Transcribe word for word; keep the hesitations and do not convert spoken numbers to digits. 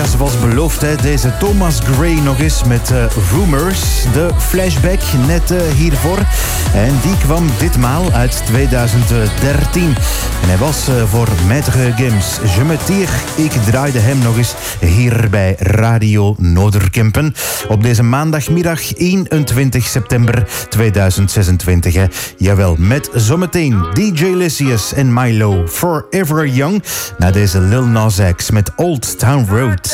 Ja, zoals beloofd, hè, deze Thomas Gray nog eens met uh, Rumors. De flashback net uh, hiervoor. En die kwam ditmaal uit tweeduizend dertien. En hij was uh, voor Maître Gims. Je me tire. Ik draaide hem nog eens hier bij Radio Noorderkempen. Op deze maandagmiddag eenentwintig september tweeduizend zesentwintig. Hè. Jawel, met zometeen D J Lysius en Milo, Forever Young. Na deze Lil Nas X met Old Town Road.